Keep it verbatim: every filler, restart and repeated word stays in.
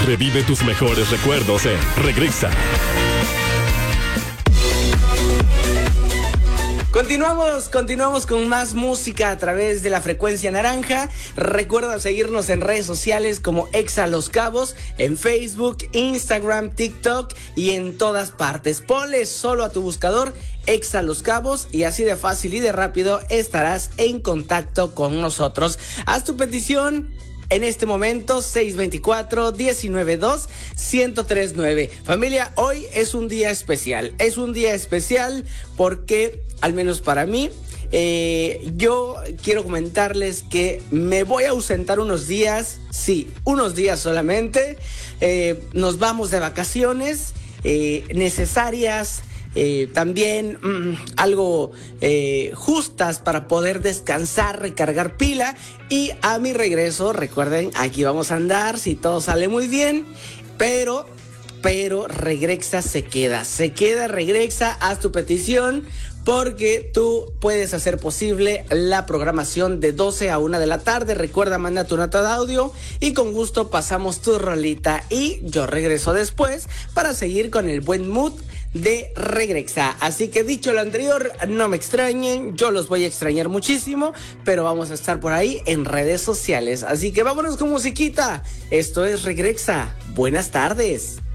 Revive tus mejores recuerdos en Regresa. Continuamos, continuamos con más música a través de la frecuencia naranja. Recuerda seguirnos en redes sociales como Exa Los Cabos, en Facebook, Instagram, TikTok y en todas partes. Ponle solo a tu buscador Exa Los Cabos y así de fácil y de rápido estarás en contacto con nosotros. Haz tu petición en este momento, seis dos cuatro, uno nueve dos, uno cero tres nueve. Familia, hoy es un día especial. Es un día especial porque, al menos para mí, eh, yo quiero comentarles que me voy a ausentar unos días. Sí, unos días solamente. Eh, nos vamos de vacaciones eh, necesarias. Eh, también mmm, algo eh, justas para poder descansar, recargar pila. Y a mi regreso, recuerden, aquí vamos a andar si todo sale muy bien. Pero, pero Regresa se queda, se queda Regresa, haz tu petición. Porque tú puedes hacer posible la programación de doce a una de la tarde. Recuerda, manda tu nota de audio y con gusto pasamos tu rolita. Y yo regreso después para seguir con el buen mood de Regresa. Así que dicho lo anterior, no me extrañen, yo los voy a extrañar muchísimo, pero vamos a estar por ahí en redes sociales. Así que vámonos con musiquita. Esto es Regresa. Buenas tardes.